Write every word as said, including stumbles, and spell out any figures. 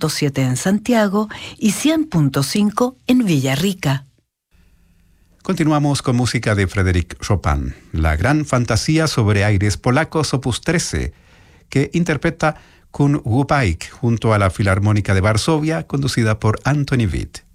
punto siete en Santiago y cien punto cinco en Villarrica. Continuamos con música de Frédéric Chopin, la gran fantasía sobre aires polacos opus trece, que interpreta Kun Łupaik junto a la Filarmónica de Varsovia, conducida por Antoni Witt.